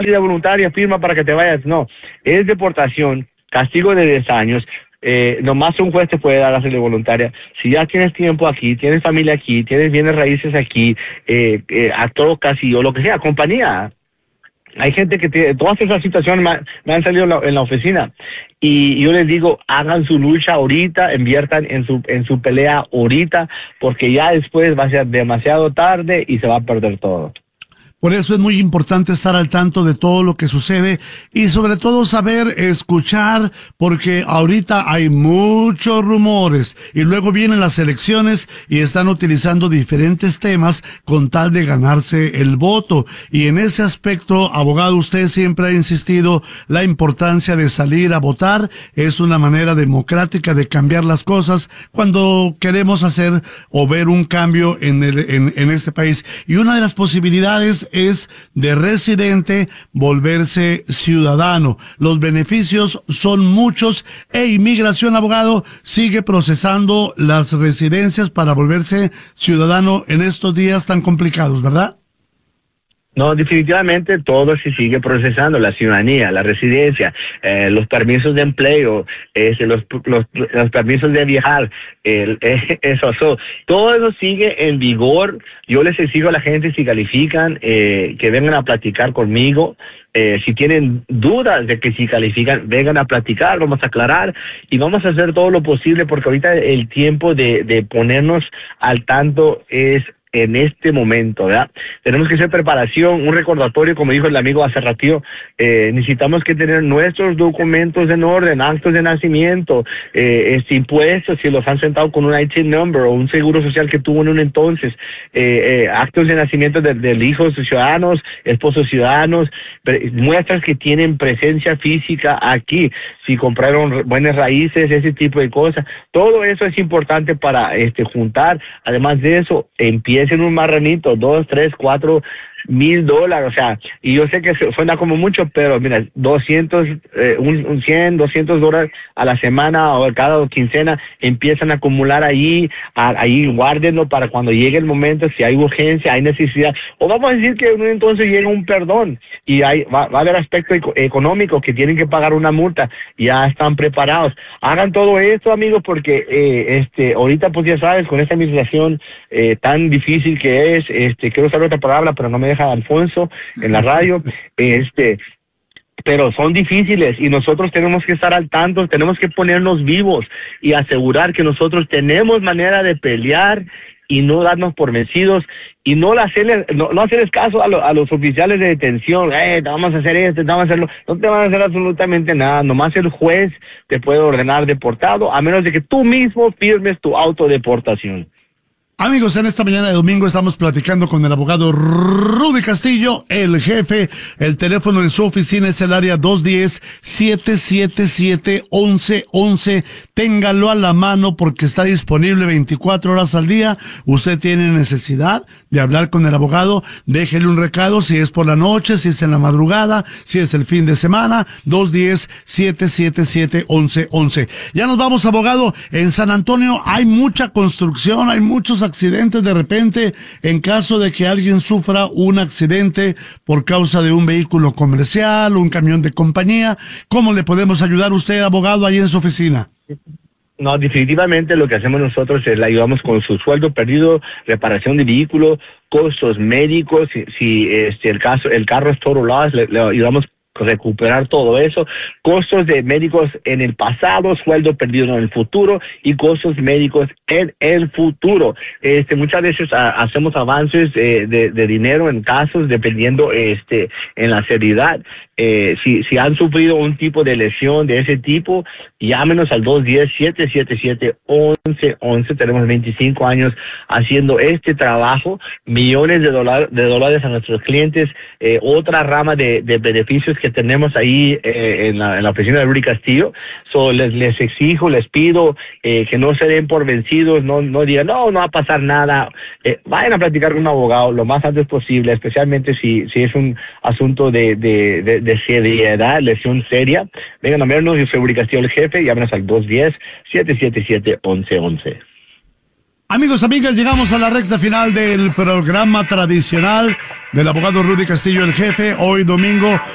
salida voluntaria, firma para que te vayas. No, es deportación, castigo de 10 años. Nomás un juez te puede dar la salida voluntaria. Si ya tienes tiempo aquí, tienes familia aquí, tienes bienes raíces aquí, actor casi o lo que sea, compañía. Hay gente que tiene, todas esas situaciones me han salido en la oficina y yo les digo, hagan su lucha ahorita, inviertan en su pelea ahorita, porque ya después va a ser demasiado tarde y se va a perder todo. Por eso es muy importante estar al tanto de todo lo que sucede y sobre todo saber escuchar, porque ahorita hay muchos rumores y luego vienen las elecciones y están utilizando diferentes temas con tal de ganarse el voto. Y en ese aspecto, abogado, usted siempre ha insistido la importancia de salir a votar. Es una manera democrática de cambiar las cosas cuando queremos hacer o ver un cambio en este país. Y una de las posibilidades es de residente volverse ciudadano. Los beneficios son muchos e Inmigración, abogado, sigue procesando las residencias para volverse ciudadano en estos días tan complicados, ¿verdad? No, definitivamente todo se sigue procesando, la ciudadanía, la residencia, los permisos de empleo, los permisos de viajar, todo eso sigue en vigor. Yo les exijo a la gente, si califican, que vengan a platicar conmigo. Si tienen dudas de que si califican, vengan a platicar, vamos a aclarar y vamos a hacer todo lo posible, porque ahorita el tiempo de ponernos al tanto es en este momento, ¿verdad? Tenemos que hacer preparación, un recordatorio, como dijo el amigo hace ratito, necesitamos que tener nuestros documentos en orden, actos de nacimiento, impuestos, si los han sentado con un IT number o un seguro social que tuvo en un entonces, actos de nacimiento del hijos ciudadanos, esposos ciudadanos, muestras que tienen presencia física aquí, si compraron buenas raíces, ese tipo de cosas. Todo eso es importante para juntar. Además de eso, empiecen un marranito, $2, $3, $4 mil, o sea, y yo sé que suena como mucho, pero mira, 200, un 100, $200 a la semana o cada quincena empiezan a acumular ahí guárdenlo para cuando llegue el momento, si hay urgencia, hay necesidad, o vamos a decir que en un entonces llega un perdón y va a haber aspecto económico que tienen que pagar una multa, ya están preparados. Hagan todo esto, amigos, porque ahorita pues ya sabes, con esta administración tan difícil que es, quiero usar otra palabra, pero no me deja Alfonso en la radio, pero son difíciles y nosotros tenemos que estar al tanto, tenemos que ponernos vivos y asegurar que nosotros tenemos manera de pelear y no darnos por vencidos y no hacerles caso a los oficiales de detención. Vamos a hacer esto, vamos a hacerlo. No te van a hacer absolutamente nada, nomás el juez te puede ordenar deportado, a menos de que tú mismo firmes tu autodeportación. Amigos, en esta mañana de domingo estamos platicando con el abogado Rudy Castillo, el jefe. El teléfono en su oficina es el área 210-777-1111. Téngalo a la mano porque está disponible 24 horas al día. Usted tiene necesidad de hablar con el abogado, déjele un recado si es por la noche, si es en la madrugada, si es el fin de semana. 210-777-1111. Ya nos vamos, abogado. En San Antonio hay mucha construcción, hay muchos accidentes de repente. En caso de que alguien sufra un accidente por causa de un vehículo comercial, un camión de compañía, ¿cómo le podemos ayudar a usted, abogado, ahí en su oficina? No, definitivamente lo que hacemos nosotros es le ayudamos con su sueldo perdido, reparación de vehículo, costos médicos, si el carro es total loss, le ayudamos recuperar todo eso, costos de médicos en el pasado, sueldo perdido en el futuro y costos médicos en el futuro. Muchas veces hacemos avances de dinero en casos dependiendo en la seriedad. Si han sufrido un tipo de lesión de ese tipo, llámenos al 210-777-1111. Tenemos 25 años haciendo este trabajo, millones de dólares a nuestros clientes. Otra rama de beneficios que tenemos ahí en la oficina de Rudy Castillo. Les exijo, les pido que no se den por vencidos, no digan, no va a pasar nada. Vayan a platicar con un abogado lo más antes posible, especialmente si es un asunto de seriedad, lesión seria. Vengan a vernos, yo soy Rudy Castillo, el jefe, llámenos al 210-777-1111. Amigos, amigas, llegamos a la recta final del programa tradicional del abogado Rudy Castillo, el jefe. Hoy domingo